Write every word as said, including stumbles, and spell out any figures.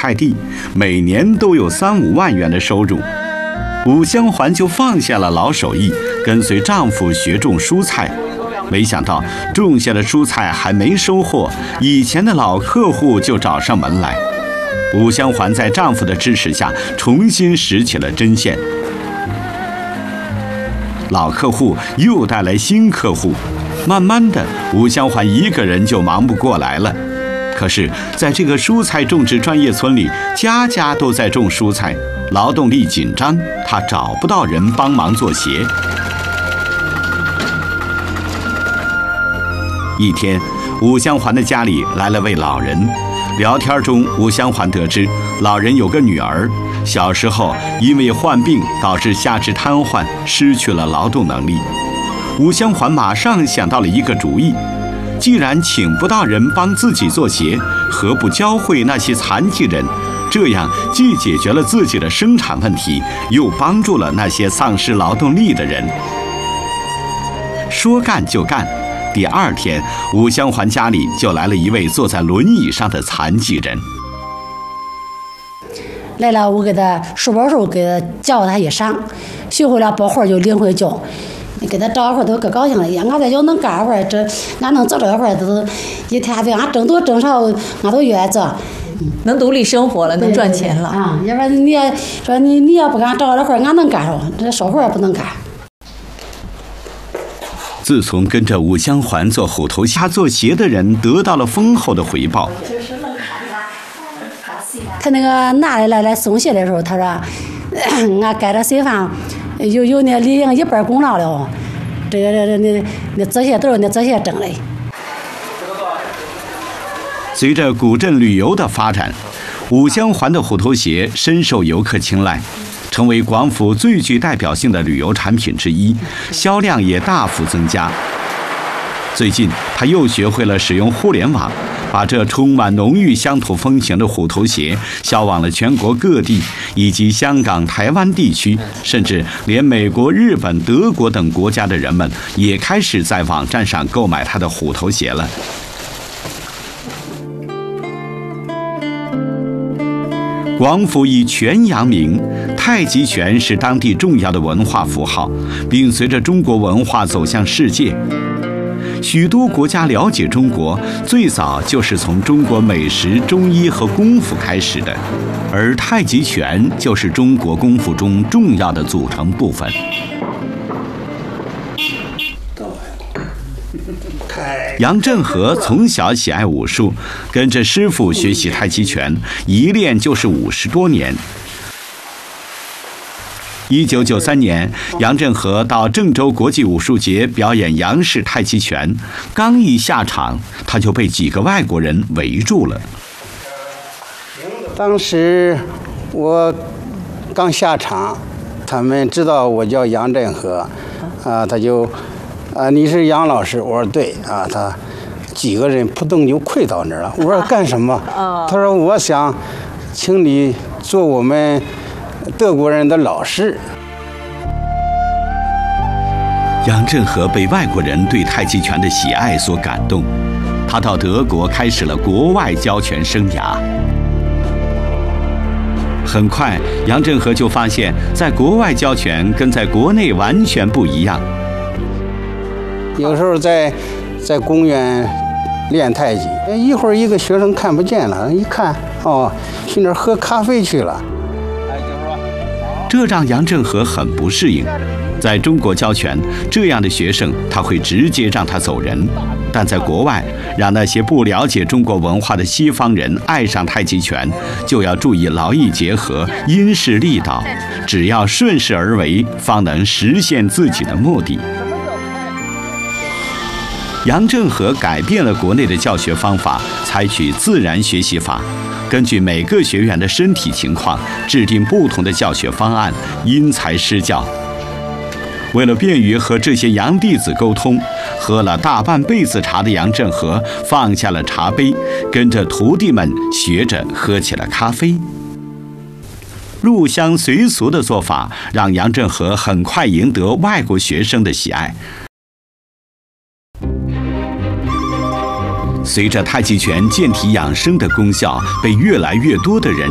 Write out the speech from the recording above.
菜地，每年都有三五万元的收入。武香环就放下了老手艺，跟随丈夫学种蔬菜。没想到种下的蔬菜还没收获，以前的老客户就找上门来。武香环在丈夫的支持下，重新拾起了针线。老客户又带来新客户，慢慢的，武香环一个人就忙不过来了。可是，在这个蔬菜种植专业村里，家家都在种蔬菜，劳动力紧张，她找不到人帮忙做鞋。一天，武香环的家里来了位老人。聊天中，武香环得知老人有个女儿，小时候因为患病导致下肢瘫痪，失去了劳动能力。武香环马上想到了一个主意，既然请不到人帮自己做鞋，何不教会那些残疾人？这样既解决了自己的生产问题，又帮助了那些丧失劳动力的人。说干就干。第二天，武香环家里就来了一位坐在轮椅上的残疾人。 来了，我给他书包时候给他教他一晌，学会了包活就领回家。你给他找活都可高兴了，呀，俺在家能干活，这俺能做这活都一天对俺挣多挣少，俺都愿意做。 能独立生活了，能赚钱了啊！要不然你要说你你要不给俺找这活，俺能干着，这少活也不能干。 自从跟着武香环做虎头虾做鞋的人得到了丰厚的回报。 他那个拿来来来送鞋的时候，他说：“俺盖着水饭，有有那里应一半功劳了，这个这这那那这些都是那这些挣嘞。” 随着古镇旅游的发展，武香环的虎头鞋深受游客青睐，成为广府最具代表性的旅游产品之一，销量也大幅增加。最近，他又学会了使用互联网，把这充满浓郁乡土风情的虎头鞋销往了全国各地，以及香港、台湾地区，甚至连美国、日本、德国等国家的人们也开始在网站上购买他的虎头鞋了。广府以拳扬名，太极拳是当地重要的文化符号，并随着中国文化走向世界。许多国家了解中国，最早就是从中国美食、中医和功夫开始的，而太极拳就是中国功夫中重要的组成部分。杨振和从小喜爱武术，跟着师傅学习太极拳，一练就是五十多年。一九九三年，杨振和到郑州国际武术节表演杨氏太极拳，刚一下场，他就被几个外国人围住了。 当时我刚下场，他们知道我叫杨振和，啊，他就。啊，你是杨老师？我说对啊，他几个人扑通就跪到那儿了。我说干什么？他说我想请你做我们德国人的老师。 杨振和被外国人对太极拳的喜爱所感动，他到德国开始了国外教拳生涯。很快，杨振和就发现，在国外教拳跟在国内完全不一样。 有时候在在公园练太极，一会儿一个学生看不见了，一看哦，去那儿喝咖啡去了。 这让杨振和很不适应。在中国教拳，这样的学生他会直接让他走人；但在国外，让那些不了解中国文化的西方人爱上太极拳，就要注意劳逸结合、因势利导，只要顺势而为，方能实现自己的目的。杨振和改变了国内的教学方法，采取自然学习法，根据每个学员的身体情况，制定不同的教学方案，因材施教。为了便于和这些杨弟子沟通，喝了大半辈子茶的杨振和放下了茶杯，跟着徒弟们学着喝起了咖啡。入乡随俗的做法，让杨振和很快赢得外国学生的喜爱。随着太极拳健体养生的功效被越来越多的人